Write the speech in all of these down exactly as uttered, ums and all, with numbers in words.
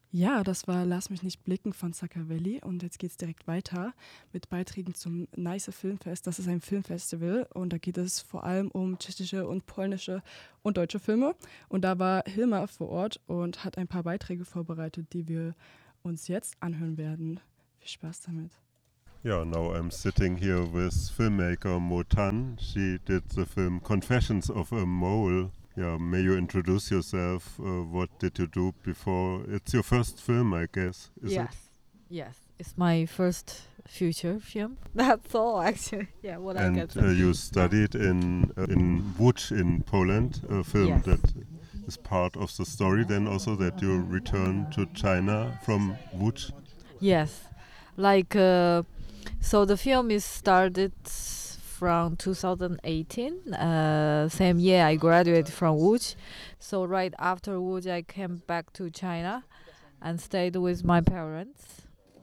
Ja, das war Lass mich nicht blicken von Saakashvili und jetzt geht es direkt weiter mit Beiträgen zum Nice Filmfest. Das ist ein Filmfestival und da geht es vor allem um tschechische und polnische und deutsche Filme. Und da war Hilmar vor Ort und hat ein paar Beiträge vorbereitet, die wir uns jetzt anhören werden. Viel Spaß damit. Yeah, now I'm sitting here with filmmaker Mo Tan. She did the film Confessions of a Mole. Yeah, may you introduce yourself? Uh, what did you do before? It's your first film, I guess, is yes. it? Yes, it's my first feature film. That's all, actually. Yeah, what I And get. uh, you studied in uh, in Łódź in Poland, a film Yes. that is part of the story. Then also that you return to China from Łódź. Yes, like uh, so the film is started from two thousand eighteen. Uh, same year I graduated from Łódź. So right after Łódź, I came back to China and stayed with my parents.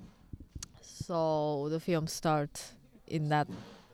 So the film start in that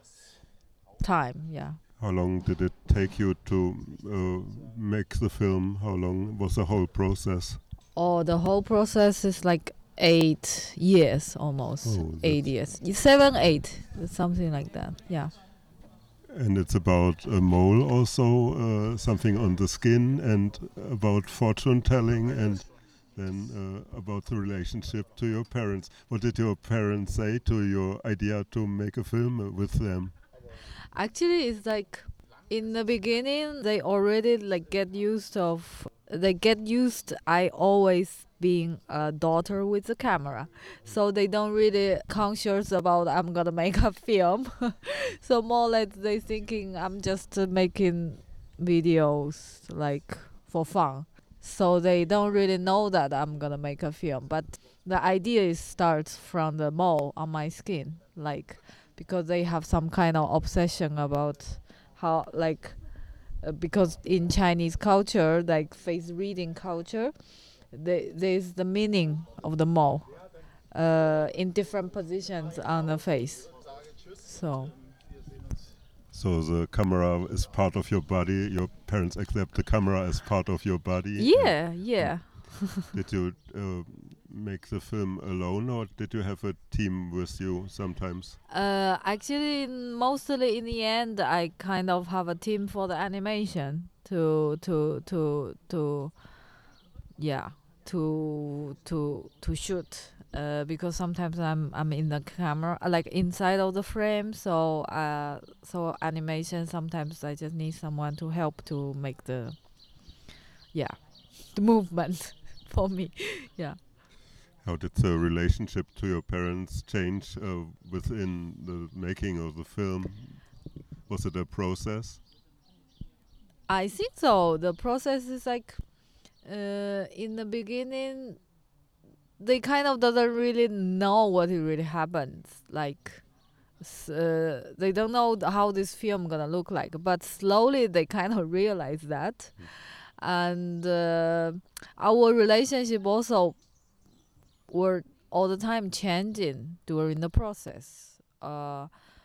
time. Yeah. How long did it take you to uh, make the film? How long was the whole process? Oh, the whole process is like eight years almost. Oh, eight years. Seven, eight, something like that. Yeah. And it's about a mole also, uh, something on the skin, and about fortune telling, and then uh, about the relationship to your parents. What did your parents say to your idea to make a film with them? Actually, it's like in the beginning they already like get used of they get used I always being a daughter with the camera, so they don't really conscious about I'm gonna make a film. So more like they thinking I'm just uh, making videos like for fun, so they don't really know that I'm gonna make a film. But the idea is starts from the mole on my skin, like because they have some kind of obsession about how like uh, because in Chinese culture, like face reading culture, the, there's the meaning of the mole uh, in different positions on the face. So So the camera is part of your body. Your parents accept the camera as part of your body. yeah, yeah. Did you uh, make the film alone, or did you have a team with you sometimes? Uh, actually, in- mostly in the end, I kind of have a team for the animation to to to to yeah to to to shoot. Uh, because sometimes I'm I'm in the camera, uh, like inside of the frame. So uh, so animation. Sometimes I just need someone to help to make the yeah the movement for me. Yeah. How did the relationship to your parents change uh, within the making of the film? Was it a process? I think so. The process is like, uh, in the beginning, they kind of doesn't really know what it really happens. Like, s- uh, they don't know th- how this film gonna look like. But slowly they kind of realize that, and uh, our relationship also were all the time changing during the process. Uh,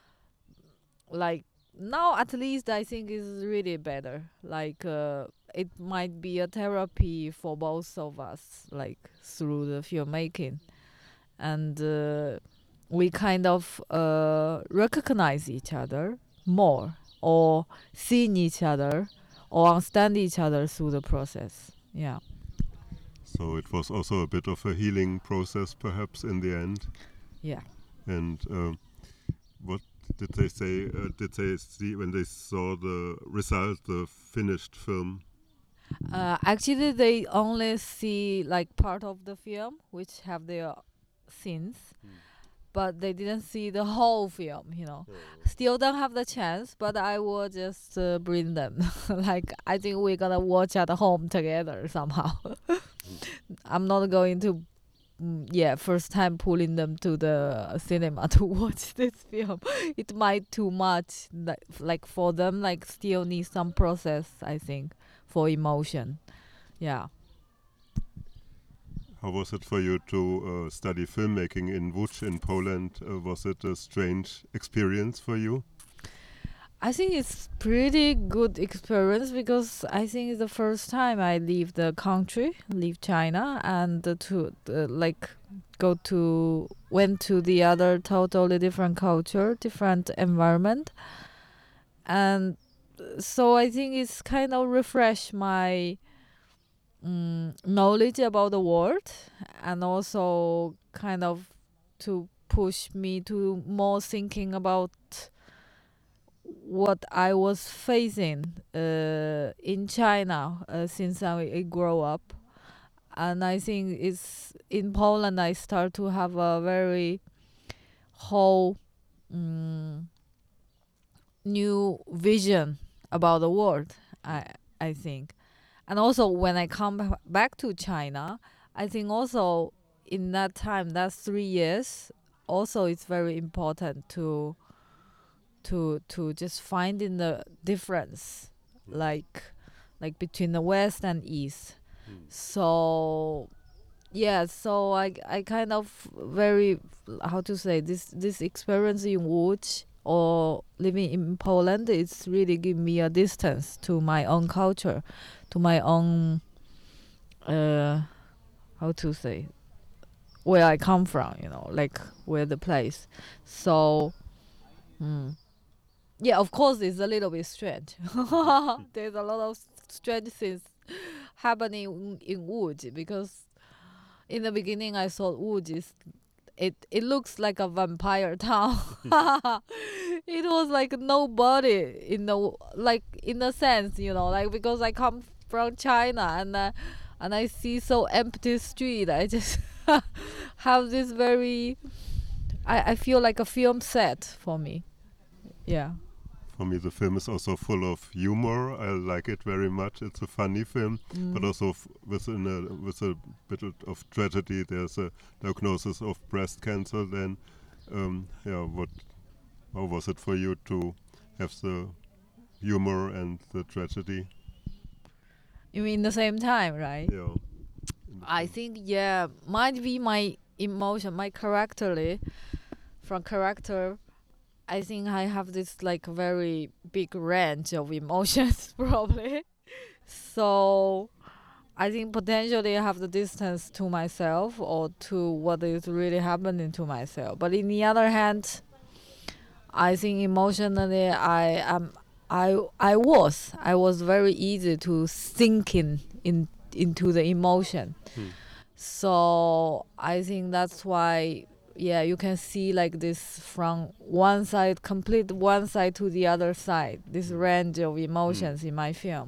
like now at least I think is really better, like uh, it might be a therapy for both of us, like through the filmmaking, and uh, we kind of uh, recognize each other more, or seeing each other or understand each other through the process. Yeah. So it was also a bit of a healing process, perhaps, in the end. Yeah. And uh, what did they say? Uh, did they see when they saw the result, the finished film? Uh, actually, they only see like part of the film, which have their scenes, but they didn't see the whole film. You know, still don't have the chance. But I will just uh, bring them. Like I think we're gonna watch at home together somehow. I'm not going to. Mm, yeah, first time pulling them to the cinema to watch this film. It might too much. Like, like for them, like still need some process. I think for emotion. Yeah. How was it for you to uh, study filmmaking in Łódź in Poland? Uh, was it a strange experience for you? I think it's pretty good experience because I think it's the first time I leave the country, leave China, and uh, to uh, like go to went to the other totally different culture, different environment, and uh, so I think it's kind of refresh my mm knowledge about the world, and also kind of to push me to more thinking about what I was facing uh, in China uh, since I, I grow up. And I think it's in Poland I start to have a very whole mm, new vision about the world. I I think, and also when I come ba- back to China, I think also in that time, that's three years. Also, it's very important to to to just finding the difference, like like between the West and East. So yeah, so I I kind of very, how to say, this this experience in Łódź or living in Poland, it's really give me a distance to my own culture, to my own uh how to say, where I come from, you know, like where the place. So mm, yeah, of course it's a little bit strange. There's a lot of strange things happening in, in Łódź, because in the beginning I thought Łódź is it it looks like a vampire town. It was like nobody in the like in a sense, you know, like because I come from China, and uh, and I see so empty street. I just have this very I, I feel like a film set for me. Yeah. For me, the film is also full of humor. I like it very much. It's a funny film, but also f- within a, with a bit of tragedy. There's a diagnosis of breast cancer. Then, um, yeah, what? How was it for you to have the humor and the tragedy? You mean the same time, right? Yeah. in the I film. think, yeah, might be my emotion, my characterly from character. I think I have this like very big range of emotions probably. So I think potentially I have the distance to myself or to what is really happening to myself. But in the other hand, I think emotionally I am I I was I was very easy to sink in, in into the emotion. Hmm. So I think that's why, yeah, you can see like this from one side, complete one side to the other side, this range of emotions in my film.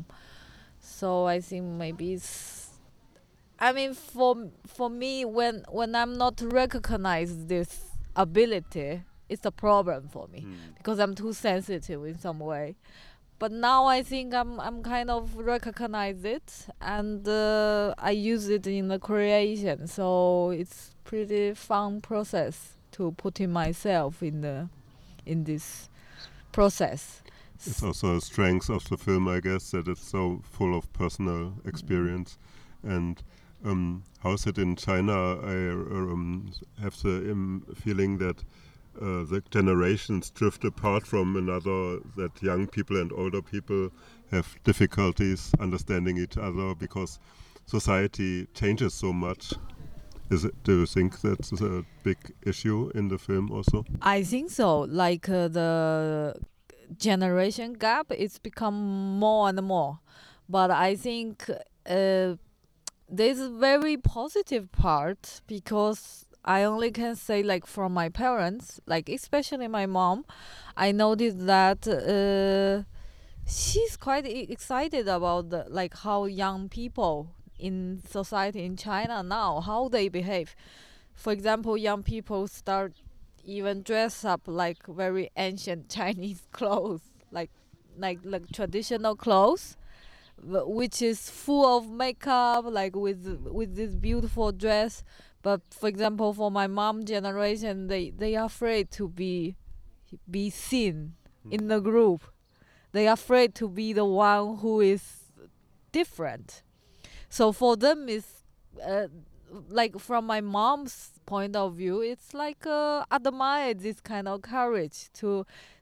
So I think maybe it's, I mean, for for me, when when I'm not recognize this ability, it's a problem for me Hmm. because I'm too sensitive in some way. But now I think I'm I'm kind of recognize it, and uh, I use it in the creation. So it's pretty fun process to putting myself in the in this process. It's also a strength of the film, I guess, that it's so full of personal experience. And um, how's it in China? I um, have the um, feeling that uh, the generations drift apart from another, that young people and older people have difficulties understanding each other because society changes so much. Is it? Do you think that's a big issue in the film also? I think so. Like uh, the generation gap, it's become more and more. But I think uh, there's a very positive part because I only can say like from my parents, like especially my mom, I noticed that uh, she's quite e- excited about the, like how young people in society in China now, how they behave. For example, young people start even dress up like very ancient Chinese clothes, like like like traditional clothes, wh- which is full of makeup, like with with this beautiful dress. But for example, for my mom generation, they they are afraid to be be seen in the group. They are afraid to be the one who is different. So for them, it's uh, like from my mom's point of view, it's like uh, admire this kind of courage to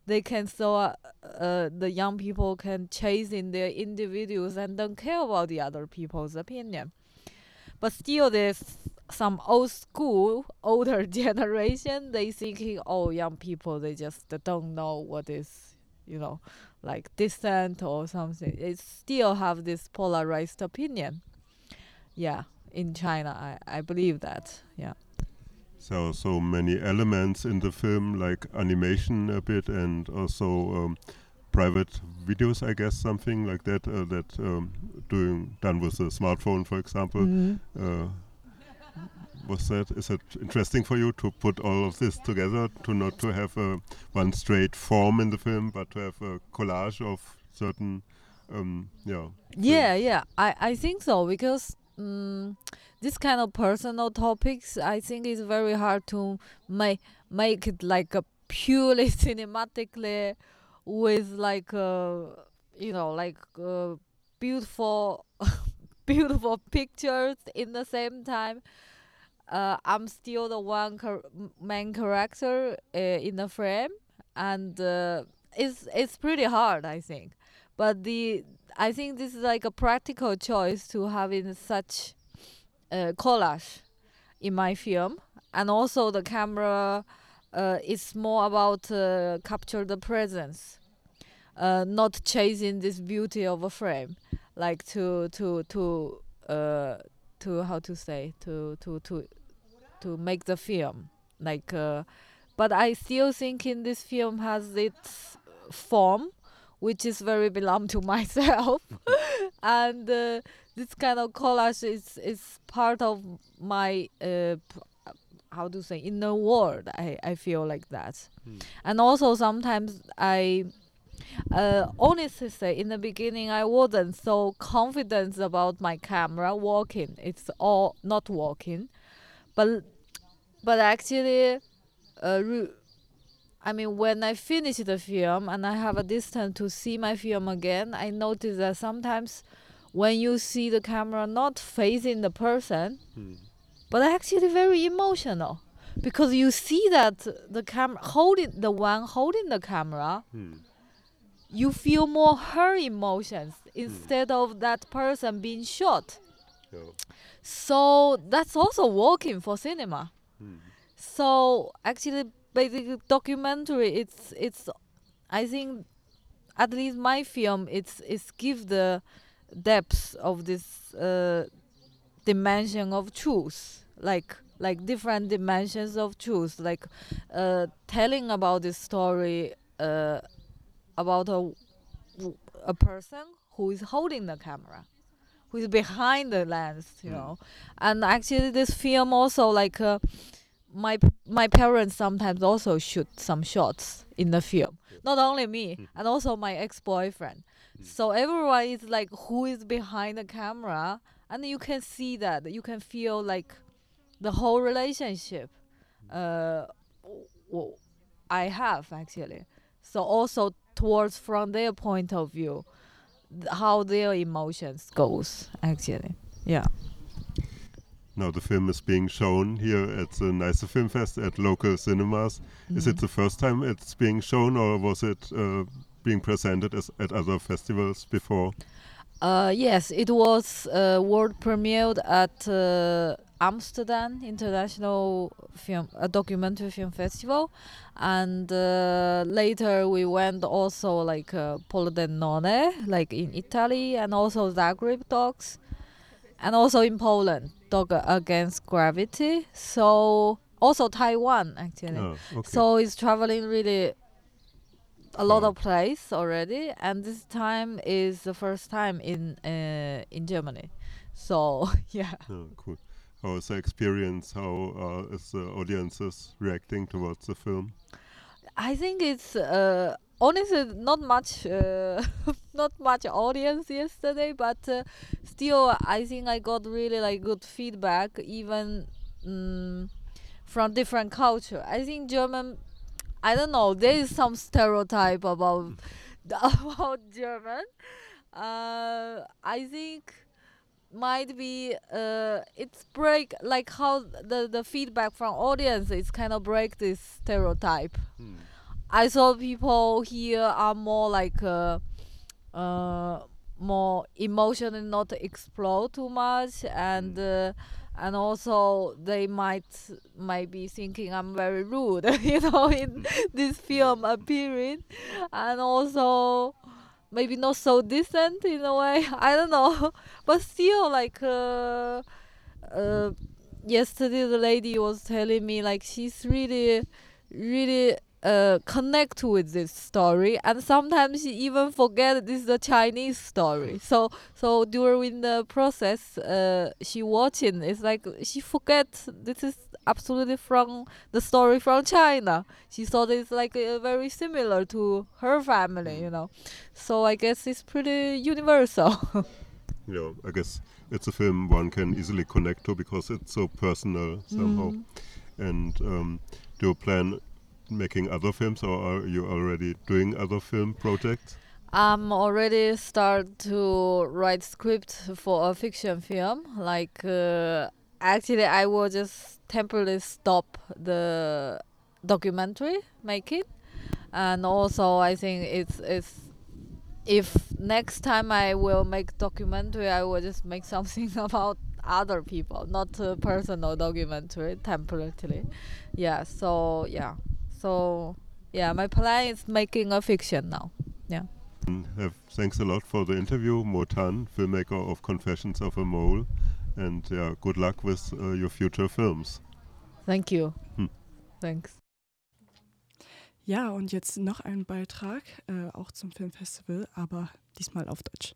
they can so uh, uh, the young people can chase in their individuals and don't care about the other people's opinion. But still, there's some old school, older generation. They thinking, oh, young people, they just don't know what is, you know, like dissent or something. It still have this polarized opinion. Yeah, in China, I I believe that. Yeah. So so many elements in the film, like animation a bit, and also um, private videos, I guess, something like that. Uh, that um, doing done with a smartphone, for example. Mhm. Uh, was that is that interesting for you to put all of this together, to not to have a one straight form in the film, but to have a collage of certain, um, yeah. Yeah, yeah, I, I think so because um, this kind of personal topics, I think is very hard to make make it like a purely cinematically with like uh, you know like uh, beautiful beautiful pictures in the same time. Uh, I'm still the one char- m- main character uh, in the frame, and uh, it's it's pretty hard, I think. But the I think this is like a practical choice to have in such uh, collage in my film, and also the camera uh, is more about uh, capture the presence, uh, not chasing this beauty of a frame, like to to to uh, to how to say to to to to make the film like. Uh, but I still think in this film has its form, which is very belong to myself, and uh, this kind of collage is is part of my uh, p- how to say inner world. I I feel like that, Hmm. and also sometimes I. Uh, honestly say, in the beginning, I wasn't so confident about my camera working. It's all not working, but but actually, uh, re- I mean, when I finish the film and I have a distance to see my film again, I notice that sometimes when you see the camera not facing the person, Hmm. but actually very emotional, because you see that the camera holding the one holding the camera, Hmm. you feel more her emotions instead of that person being shot. Yeah. So that's also working for cinema. Hmm. So actually, basically, documentary. It's it's. I think at least my film. It's it's give the depth of this uh, dimension of truth, like like different dimensions of truth, like uh, telling about this story uh, about a w- a person who is holding the camera, who is behind the lens, you Mm. know. And actually, this film also like. Uh, my p- my parents sometimes also shoot some shots in the film. Not only me, Mhm. and also my ex-boyfriend. Mm. So everyone is like who is behind the camera, and you can see that. You can feel like the whole relationship. Uh, w- w- I have actually. So also towards from their point of view, th- how their emotions goes actually. Yeah. Now the film is being shown here at the Nice Film Fest at local cinemas. Is it Mm. the first time it's being shown, or was it uh, being presented as at other festivals before? Uh, yes, it was uh, world premiered at uh, Amsterdam International Film uh, Documentary Film Festival, and uh, later we went also like uh, Pordenone, like in Italy, and also Zagreb Dogs, and also in Poland, Dog Against Gravity. So also Taiwan actually. Ah, okay. So it's traveling really a lot Far. of place already, and this time is the first time in uh, in Germany. So yeah, Oh, cool. How is the experience? How uh, is the audiences reacting towards the film? I think it's uh, honestly not much uh, not much audience yesterday, but uh, still I think I got really like good feedback, even mm, from different culture. I think German. I don't know. There is some stereotype about about German. Uh, I think might be uh, it's break like how the the feedback from audience is kind of break this stereotype. Hmm. I thought people here are more like uh, uh, more emotionally not explore too much, and uh, and also they might might be thinking I'm very rude, you know, in this film appearing, and also maybe not so decent in a way. I don't know, but still like uh, uh, yesterday the lady was telling me like she's really really uh, connect with this story, and sometimes she even forget this is a Chinese story. So so during the process, uh, she watching, it's like she forget this is absolutely from the story from China. She thought it's like uh, very similar to her family, you know. So I guess it's pretty universal. Yeah, I guess it's a film one can easily connect to because it's so personal somehow. Mm. And um, do you plan making other films, or are you already doing other film projects? I'm already start to write script for a fiction film. Like uh, actually, I will just temporarily stop the documentary making, and also I think it's it's if next time I will make documentary, I will just make something about other people, not a personal documentary temporarily. Yeah. So yeah. So yeah, my plan is making a fiction now. Yeah. And have, thanks a lot for the interview, Mo Tan, filmmaker of Confessions of a Mole, and yeah, good luck with uh, your future films. Thank you. Hm. Thanks. Ja, und jetzt noch ein Beitrag, äh, auch zum Filmfestival, aber diesmal auf Deutsch.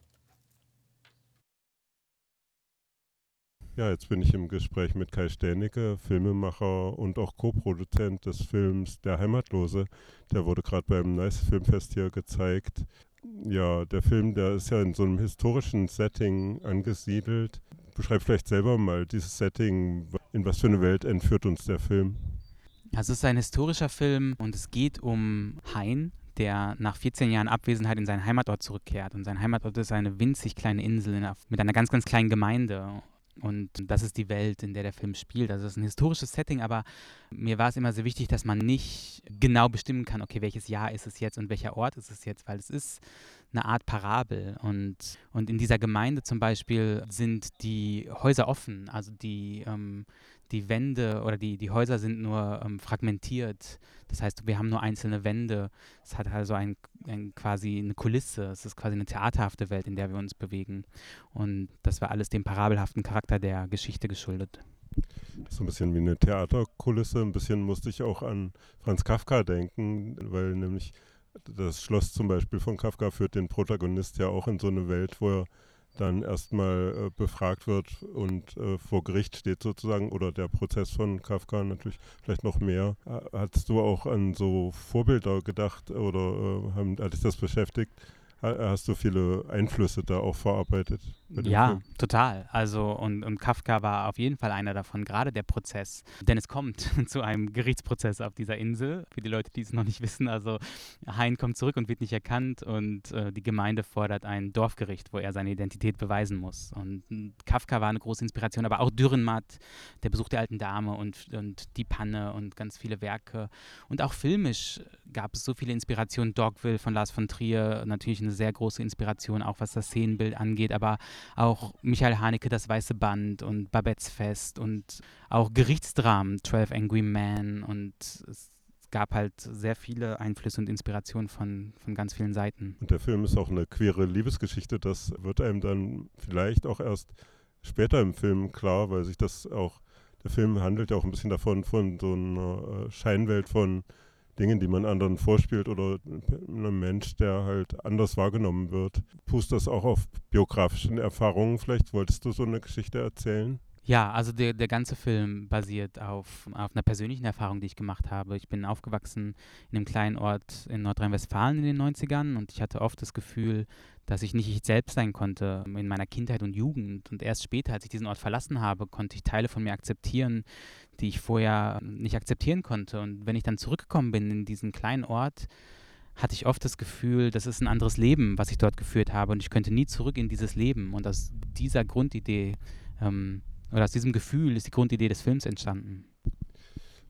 Ja, jetzt bin ich im Gespräch mit Kai Stänicke, Filmemacher und auch Co-Produzent des Films Der Heimatlose. Der wurde gerade beim Nice Filmfest hier gezeigt. Ja, der Film, der ist ja in so einem historischen Setting angesiedelt. Beschreib vielleicht selber mal dieses Setting. In was für eine Welt entführt uns der Film? Also es ist ein historischer Film und es geht um Hein, der nach vierzehn Jahren Abwesenheit in seinen Heimatort zurückkehrt. Und sein Heimatort ist eine winzig kleine Insel in, mit einer ganz, ganz kleinen Gemeinde. Und das ist die Welt, in der der Film spielt. Also es ist ein historisches Setting, aber mir war es immer sehr wichtig, dass man nicht genau bestimmen kann, okay, welches Jahr ist es jetzt und welcher Ort ist es jetzt, weil es ist eine Art Parabel. Und, und in dieser Gemeinde zum Beispiel sind die Häuser offen, also die, ähm, die Wände oder die, die Häuser sind nur ähm, fragmentiert. Das heißt, wir haben nur einzelne Wände. Es hat also ein, ein, quasi eine Kulisse. Es ist quasi eine theaterhafte Welt, in der wir uns bewegen. Und das war alles dem parabelhaften Charakter der Geschichte geschuldet. So ein bisschen wie eine Theaterkulisse. Ein bisschen musste ich auch an Franz Kafka denken, weil nämlich das Schloss zum Beispiel von Kafka führt den Protagonist ja auch in so eine Welt, wo er dann erstmal äh, befragt wird und äh, vor Gericht steht sozusagen, oder der Prozess von Kafka natürlich vielleicht noch mehr. Äh, hattest du auch an so Vorbilder gedacht oder äh, haben, hat dich das beschäftigt? Hast du viele Einflüsse da auch verarbeitet? Ja, Film? Total. Also und, und Kafka war auf jeden Fall einer davon, gerade der Prozess. Denn es kommt zu einem Gerichtsprozess auf dieser Insel, für die Leute, die es noch nicht wissen. Also Hein kommt zurück und wird nicht erkannt und äh, die Gemeinde fordert ein Dorfgericht, wo er seine Identität beweisen muss. Und äh, Kafka war eine große Inspiration, aber auch Dürrenmatt, der Besuch der alten Dame und, und Die Panne und ganz viele Werke. Und auch filmisch gab es so viele Inspirationen. Dogville von Lars von Trier, natürlich eine sehr große Inspiration, auch was das Szenenbild angeht, aber auch Michael Haneke, Das Weiße Band und Babettes Fest und auch Gerichtsdramen, Twelve Angry Men, und es gab halt sehr viele Einflüsse und Inspirationen von, von ganz vielen Seiten. Und der Film ist auch eine queere Liebesgeschichte, das wird einem dann vielleicht auch erst später im Film klar, weil sich das auch, der Film handelt ja auch ein bisschen davon, von so einer Scheinwelt von Dingen, die man anderen vorspielt oder einem Mensch, der halt anders wahrgenommen wird. Pust das auch auf biografischen Erfahrungen vielleicht? Wolltest du so eine Geschichte erzählen? Ja, also der, der ganze Film basiert auf, auf einer persönlichen Erfahrung, die ich gemacht habe. Ich bin aufgewachsen in einem kleinen Ort in Nordrhein-Westfalen in den neunzigern und ich hatte oft das Gefühl, dass ich nicht ich selbst sein konnte in meiner Kindheit und Jugend. Und erst später, als ich diesen Ort verlassen habe, konnte ich Teile von mir akzeptieren, die ich vorher nicht akzeptieren konnte. Und wenn ich dann zurückgekommen bin in diesen kleinen Ort, hatte ich oft das Gefühl, das ist ein anderes Leben, was ich dort geführt habe und ich könnte nie zurück in dieses Leben. Und aus dieser Grundidee ähm, oder aus diesem Gefühl ist die Grundidee des Films entstanden.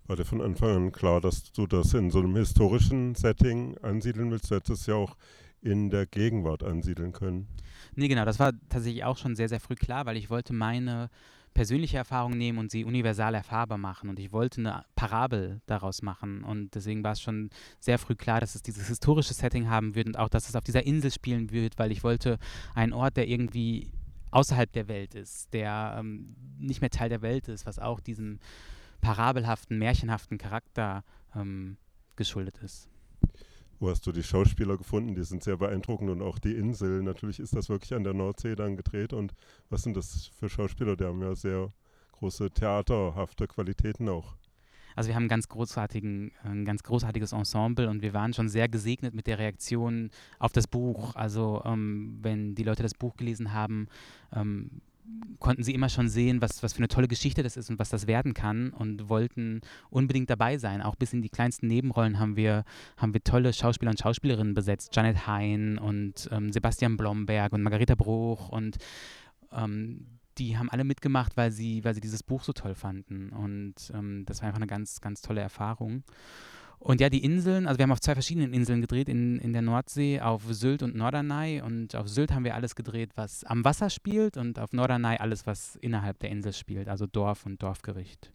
War dir von Anfang an klar, dass du das in so einem historischen Setting ansiedeln willst? Du hättest es ja auch in der Gegenwart ansiedeln können. Nee, genau, das war tatsächlich auch schon sehr, sehr früh klar, weil ich wollte meine persönliche Erfahrung nehmen und sie universal erfahrbar machen. Und ich wollte eine Parabel daraus machen. Und deswegen war es schon sehr früh klar, dass es dieses historische Setting haben wird und auch, dass es auf dieser Insel spielen wird, weil ich wollte einen Ort, der irgendwie außerhalb der Welt ist, der ähm, nicht mehr Teil der Welt ist, was auch diesem parabelhaften, märchenhaften Charakter ähm, geschuldet ist. Wo hast du die Schauspieler gefunden? Die sind sehr beeindruckend und auch die Insel. Natürlich ist das wirklich an der Nordsee dann gedreht. Und was sind das für Schauspieler? Die haben ja sehr große theaterhafte Qualitäten auch. Also wir haben ein ganz, großartigen, ein ganz großartiges Ensemble und wir waren schon sehr gesegnet mit der Reaktion auf das Buch. Also ähm, wenn die Leute das Buch gelesen haben, ähm, konnten sie immer schon sehen, was, was für eine tolle Geschichte das ist und was das werden kann und wollten unbedingt dabei sein. Auch bis in die kleinsten Nebenrollen haben wir, haben wir tolle Schauspieler und Schauspielerinnen besetzt. Janet Hein und ähm, Sebastian Blomberg und Margareta Bruch und ähm, die haben alle mitgemacht, weil sie, weil sie dieses Buch so toll fanden und ähm, das war einfach eine ganz, ganz tolle Erfahrung. Und ja, die Inseln, also wir haben auf zwei verschiedenen Inseln gedreht, in, in der Nordsee, auf Sylt und Norderney. Und auf Sylt haben wir alles gedreht, was am Wasser spielt und auf Norderney alles, was innerhalb der Insel spielt, also Dorf und Dorfgericht.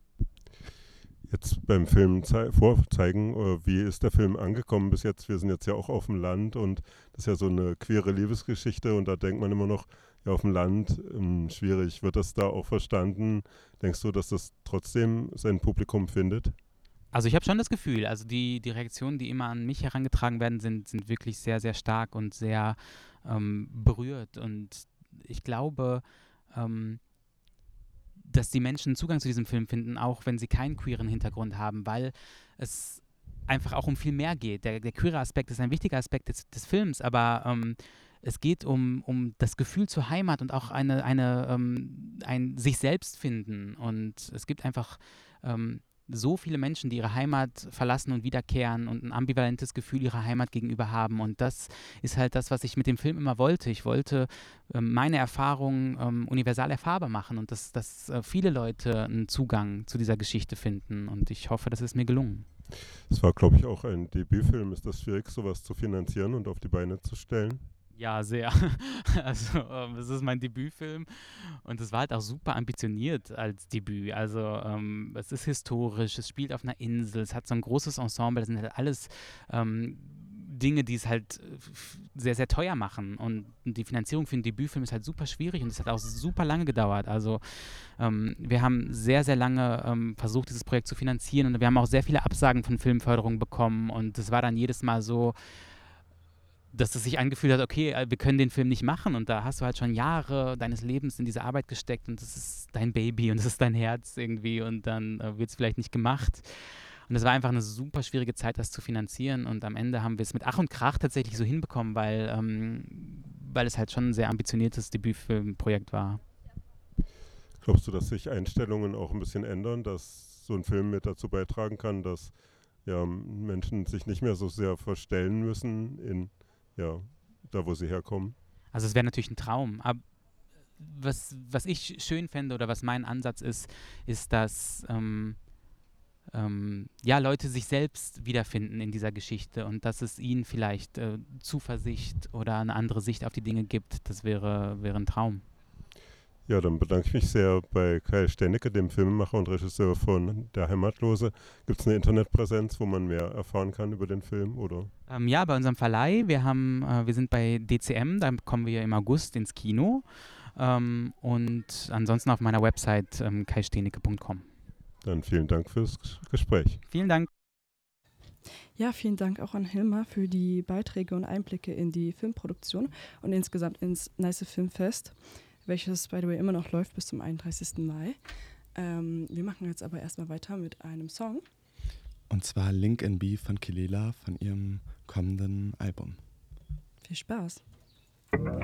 Jetzt beim Film zei- vorzeigen, äh, wie ist der Film angekommen bis jetzt? Wir sind jetzt ja auch auf dem Land und das ist ja so eine queere Liebesgeschichte und da denkt man immer noch, ja, auf dem Land, ähm, schwierig. Wird das da auch verstanden? Denkst du, dass das trotzdem sein Publikum findet? Also ich habe schon das Gefühl, also die, die Reaktionen, die immer an mich herangetragen werden, sind, sind wirklich sehr, sehr stark und sehr ähm, berührt. Und ich glaube, ähm, dass die Menschen Zugang zu diesem Film finden, auch wenn sie keinen queeren Hintergrund haben, weil es einfach auch um viel mehr geht. Der, der queere Aspekt ist ein wichtiger Aspekt des, des Films, aber ähm, es geht um, um das Gefühl zur Heimat und auch eine, eine, ähm, ein sich selbst finden. Und es gibt einfach ähm, so viele Menschen, die ihre Heimat verlassen und wiederkehren und ein ambivalentes Gefühl ihrer Heimat gegenüber haben. Und das ist halt das, was ich mit dem Film immer wollte. Ich wollte ähm, meine Erfahrungen ähm, universal erfahrbar machen und dass, dass äh, viele Leute einen Zugang zu dieser Geschichte finden. Und ich hoffe, das ist mir gelungen. Es war, glaube ich, auch ein Debütfilm. Ist das schwierig, sowas zu finanzieren und auf die Beine zu stellen? Ja, sehr. Also ähm, es ist mein Debütfilm und es war halt auch super ambitioniert als Debüt. Also ähm, es ist historisch, es spielt auf einer Insel, es hat so ein großes Ensemble, das sind halt alles ähm, Dinge, die es halt f- sehr, sehr teuer machen. Und die Finanzierung für einen Debütfilm ist halt super schwierig und es hat auch super lange gedauert. Also ähm, wir haben sehr, sehr lange ähm, versucht, dieses Projekt zu finanzieren und wir haben auch sehr viele Absagen von Filmförderung bekommen und es war dann jedes Mal so, dass es sich angefühlt hat, okay, äh, wir können den Film nicht machen und da hast du halt schon Jahre deines Lebens in diese Arbeit gesteckt und das ist dein Baby und das ist dein Herz irgendwie und dann äh, wird es vielleicht nicht gemacht. Und es war einfach eine super schwierige Zeit, das zu finanzieren und am Ende haben wir es mit Ach und Krach tatsächlich so hinbekommen, weil, ähm, weil es halt schon ein sehr ambitioniertes Debütfilmprojekt war. Glaubst du, dass sich Einstellungen auch ein bisschen ändern, dass so ein Film mit dazu beitragen kann, dass ja, Menschen sich nicht mehr so sehr verstellen müssen in ja, da, wo sie herkommen? Also es wäre natürlich ein Traum, aber was, was ich schön fände oder was mein Ansatz ist, ist, dass ähm, ähm, ja, Leute sich selbst wiederfinden in dieser Geschichte und dass es ihnen vielleicht äh, Zuversicht oder eine andere Sicht auf die Dinge gibt. Das wäre, wäre ein Traum. Ja, dann bedanke ich mich sehr bei Kai Stennecke, dem Filmemacher und Regisseur von Der Heimatlose. Gibt es eine Internetpräsenz, wo man mehr erfahren kann über den Film, oder? Ähm, ja, bei unserem Verleih, wir haben, äh, wir sind bei D C M, da kommen wir im August ins Kino ähm, und ansonsten auf meiner Website ähm, kai stennecke punkt com. Dann vielen Dank fürs Gespräch. Vielen Dank. Ja, vielen Dank auch an Hilmar für die Beiträge und Einblicke in die Filmproduktion und insgesamt ins Nice Filmfest, welches, by the way, immer noch läuft bis zum einunddreißigsten Mai. Ähm, wir machen jetzt aber erstmal weiter mit einem Song. Und zwar Link N B von Kelela von ihrem kommenden Album. Viel Spaß.